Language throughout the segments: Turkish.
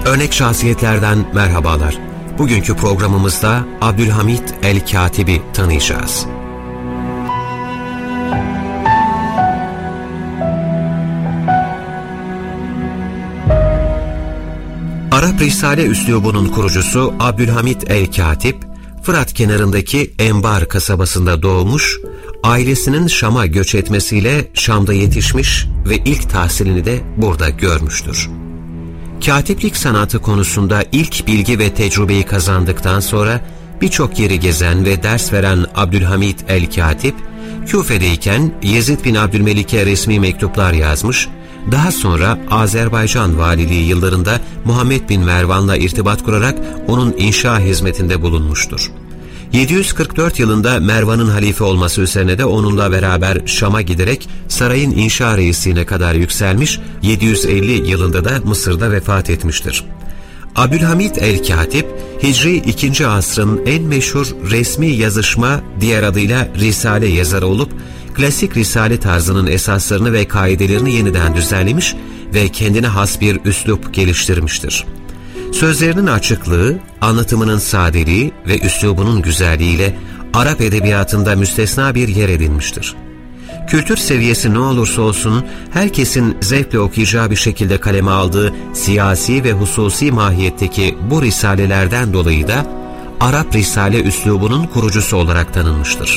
Örnek şahsiyetlerden merhabalar. Bugünkü programımızda Abdülhamid el-Katib'i tanıyacağız. Arap Risale üslubunun kurucusu Abdülhamid el-Katib, Fırat kenarındaki Enbar kasabasında doğmuş, ailesinin Şam'a göç etmesiyle Şam'da yetişmiş ve ilk tahsilini de burada görmüştür. Katiplik sanatı konusunda ilk bilgi ve tecrübeyi kazandıktan sonra birçok yeri gezen ve ders veren Abdülhamid el-Katib, Küfe'deyken Yezid bin Abdülmelik'e resmi mektuplar yazmış, daha sonra Azerbaycan valiliği yıllarında Muhammed bin Mervan'la irtibat kurarak onun inşa hizmetinde bulunmuştur. 744 yılında Mervan'ın halife olması üzerine de onunla beraber Şam'a giderek sarayın inşa reisliğine kadar yükselmiş, 750 yılında da Mısır'da vefat etmiştir. Abdülhamid el-Katib, Hicri 2. asrın en meşhur resmi yazışma, diğer adıyla Risale yazarı olup, klasik Risale tarzının esaslarını ve kaidelerini yeniden düzenlemiş ve kendine has bir üslup geliştirmiştir. Sözlerinin açıklığı, anlatımının sadeliği ve üslubunun güzelliğiyle Arap edebiyatında müstesna bir yer edinmiştir. Kültür seviyesi ne olursa olsun herkesin zevkle okuyacağı bir şekilde kaleme aldığı siyasi ve hususi mahiyetteki bu risalelerden dolayı da Arap Risale üslubunun kurucusu olarak tanınmıştır.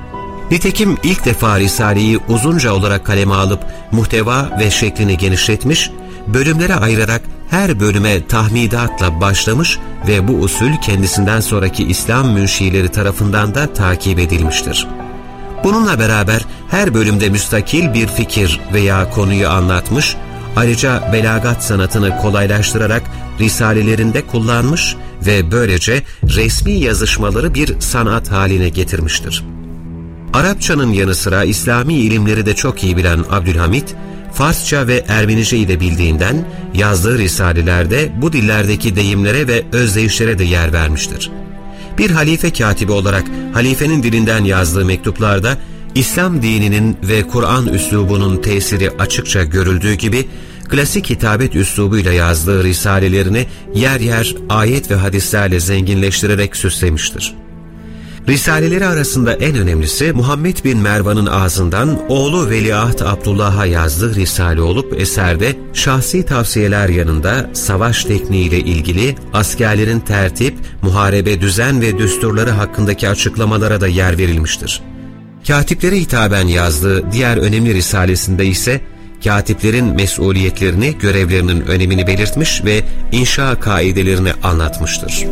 Nitekim ilk defa Risale'yi uzunca olarak kaleme alıp muhteva ve şeklini genişletmiş, bölümlere ayırarak her bölüme tahmidatla başlamış ve bu usul kendisinden sonraki İslam münşileri tarafından da takip edilmiştir. Bununla beraber her bölümde müstakil bir fikir veya konuyu anlatmış, ayrıca belagat sanatını kolaylaştırarak risalelerinde kullanmış ve böylece resmi yazışmaları bir sanat haline getirmiştir. Arapçanın yanı sıra İslami ilimleri de çok iyi bilen Abdülhamid, Farsça ve Ermenice'yi de bildiğinden yazdığı risalelerde bu dillerdeki deyimlere ve özdeyişlere de yer vermiştir. Bir halife katibi olarak halifenin dilinden yazdığı mektuplarda İslam dininin ve Kur'an üslubunun tesiri açıkça görüldüğü gibi klasik hitabet üslubuyla yazdığı risalelerini yer yer ayet ve hadislerle zenginleştirerek süslemiştir. Risaleleri arasında en önemlisi Muhammed bin Mervan'ın ağzından oğlu Veliaht Abdullah'a yazdığı risale olup eserde şahsi tavsiyeler yanında savaş tekniğiyle ilgili askerlerin tertip, muharebe düzen ve düsturları hakkındaki açıklamalara da yer verilmiştir. Katiplere hitaben yazdığı diğer önemli risalesinde ise katiplerin mesuliyetlerini, görevlerinin önemini belirtmiş ve inşa kaidelerini anlatmıştır.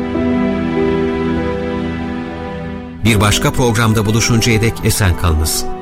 Bir başka programda buluşuncaya dek esen kalınız.